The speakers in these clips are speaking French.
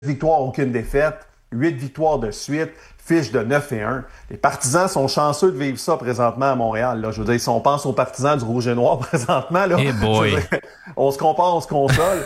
victoires, aucune défaite, 8 victoires de suite, fiche de 9-1. Les partisans sont chanceux de vivre ça présentement à Montréal. Là. Je veux dire, si on pense aux partisans du Rouge et Noir présentement, là, hey boy. On se compare, on se console.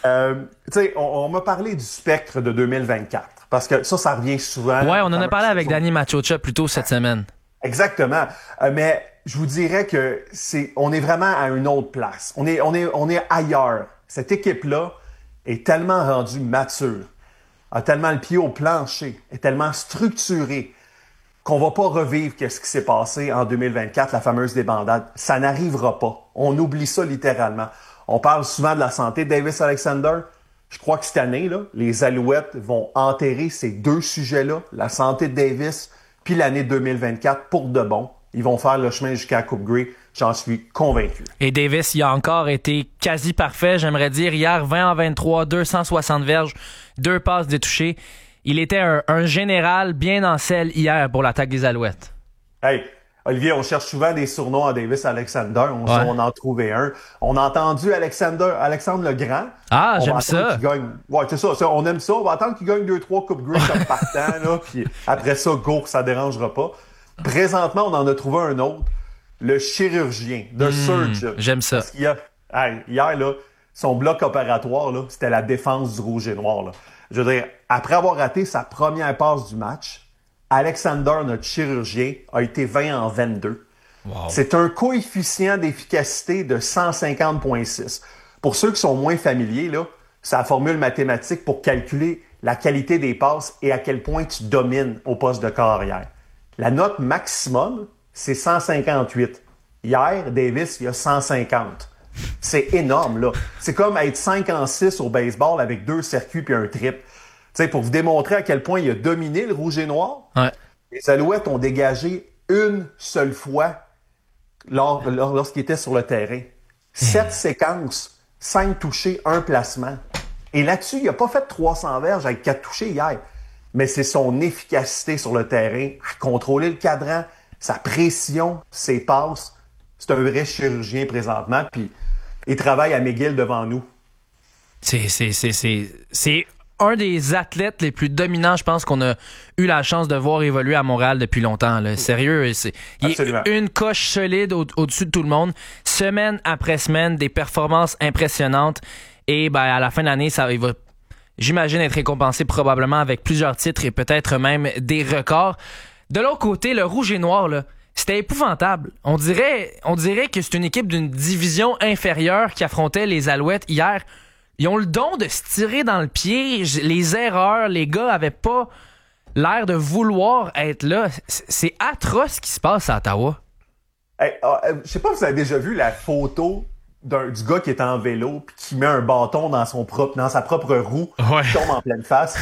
On m'a parlé du spectre de 2024. Parce que ça revient souvent. Ouais, on en a parlé avec Danny Machocha plus tôt cette semaine. Exactement. Mais je vous dirais que on est vraiment à une autre place. On est ailleurs. Cette équipe-là est tellement rendue mature, a tellement le pied au plancher, est tellement structurée qu'on va pas revivre ce qui s'est passé en 2024, la fameuse débandade. Ça n'arrivera pas. On oublie ça littéralement. On parle souvent de la santé de Davis Alexander. Je crois que cette année, là, les Alouettes vont enterrer ces deux sujets-là, la santé de Davis puis l'année 2024 pour de bon. Ils vont faire le chemin jusqu'à la Coupe Grey. J'en suis convaincu. Et Davis, il a encore été quasi parfait. J'aimerais dire, hier, 20 en 23, 260 verges, 2 passes détouchées. Il était un général bien en selle hier pour l'attaque des Alouettes. Hey, Olivier, on cherche souvent des surnoms à Davis Alexander. On en trouvait un. On a entendu Alexandre le Grand. Ah, j'aime ça. Ouais, c'est ça. On aime ça. On va attendre qu'il gagne 2-3 Coupes Grey comme partant. Là, puis après ça, go, ça dérangera pas. Présentement, on en a trouvé un autre. Le chirurgien, The Surgeon. J'aime ça. Parce hier, là, son bloc opératoire, là, c'était la défense du Rouge et Noir. Là. Je veux dire, après avoir raté sa première passe du match, Alexander, notre chirurgien, a été 20 en 22. Wow. C'est un coefficient d'efficacité de 150,6. Pour ceux qui sont moins familiers, là, c'est la formule mathématique pour calculer la qualité des passes et à quel point tu domines au poste de carrière. La note maximum, c'est 158. Hier, Davis, il y a 150. C'est énorme, là. C'est comme être 5 en 6 au baseball avec 2 circuits puis un trip. Tu sais, pour vous démontrer à quel point il a dominé le Rouge et Noir, ouais. Les Alouettes ont dégagé une seule fois lorsqu'il était sur le terrain. 7 séquences, 5 touchés, 1 placement. Et là-dessus, il n'a pas fait 300 verges avec 4 touchés hier. Mais c'est son efficacité sur le terrain, à contrôler le cadran, sa pression, ses passes. C'est un vrai chirurgien présentement, puis il travaille à McGill devant nous. C'est un des athlètes les plus dominants, je pense, qu'on a eu la chance de voir évoluer à Montréal depuis longtemps. Là. Sérieux, il est une coche solide au-dessus de tout le monde. Semaine après semaine, des performances impressionnantes. Et à la fin de l'année, il va, j'imagine, être récompensé probablement avec plusieurs titres et peut-être même des records. De l'autre côté, le Rouge et Noir, là, c'était épouvantable. On dirait que c'est une équipe d'une division inférieure qui affrontait les Alouettes hier. Ils ont le don de se tirer dans le pied. Les erreurs, les gars avaient pas l'air de vouloir être là. C'est atroce ce qui se passe à Ottawa. Hey, je sais pas si vous avez déjà vu la photo du gars qui est en vélo puis qui met un bâton dans sa propre roue, ouais. Qui tombe en pleine face.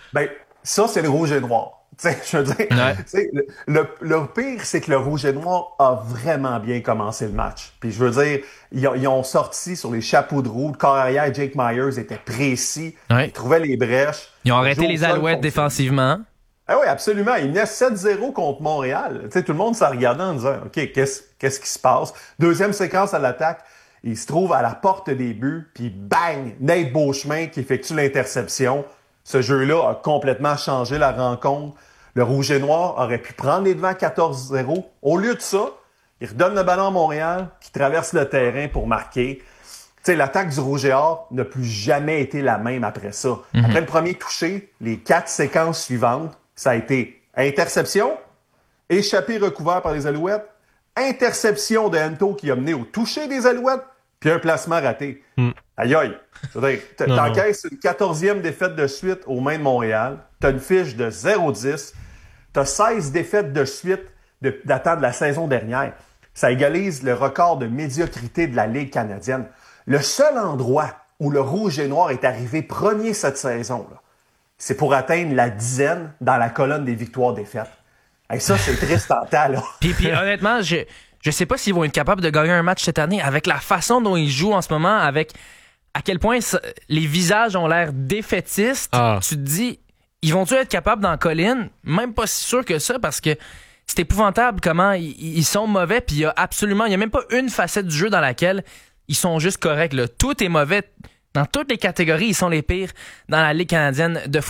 Ça, c'est le Rouge et Noir. Je veux dire, ouais. Le pire, c'est que le Rouge et Noir a vraiment bien commencé le match. Puis je veux dire, ils ont sorti sur les chapeaux de roue. Le corps arrière, Jake Myers, était précis. Ouais. Il trouvait les brèches. Ils ont arrêté les Alouettes défensivement. Ah oui, absolument. Ils venaient 7-0 contre Montréal. Tout le monde s'en regardait en disant, OK, qu'est-ce qui se passe? Deuxième séquence à l'attaque. Il se trouve à la porte des buts, puis bang! Nate Beauchemin qui effectue l'interception. Ce jeu-là a complètement changé la rencontre. Le Rouge et Noir aurait pu prendre les devants 14-0. Au lieu de ça, il redonne le ballon à Montréal, qui traverse le terrain pour marquer. L'attaque du Rouge et Or n'a plus jamais été la même après ça. Mm-hmm. Après le premier touché, les 4 séquences suivantes, ça a été interception, échappé recouvert par les Alouettes, interception de Hento qui a mené au toucher des Alouettes, puis un placement raté. Aïe aïe! T'encaisses une 14e défaite de suite aux mains de Montréal, t'as une fiche de 0-10, t'as 16 défaites de suite datant de la saison dernière. Ça égalise le record de médiocrité de la Ligue canadienne. Le seul endroit où le Rouge et Noir est arrivé premier cette saison, là, c'est pour atteindre la 10e dans la colonne des victoires-défaites. Et ça, c'est triste en temps, là. Puis honnêtement, je sais pas s'ils vont être capables de gagner un match cette année avec la façon dont ils jouent en ce moment, avec à quel point les visages ont l'air défaitistes. Tu te dis, ils vont-tu être capables d'en colline? Même pas si sûr que ça, parce que c'est épouvantable comment ils sont mauvais, puis il y a même pas une facette du jeu dans laquelle ils sont juste corrects. Là. Tout est mauvais. Dans toutes les catégories, ils sont les pires dans la Ligue canadienne de football.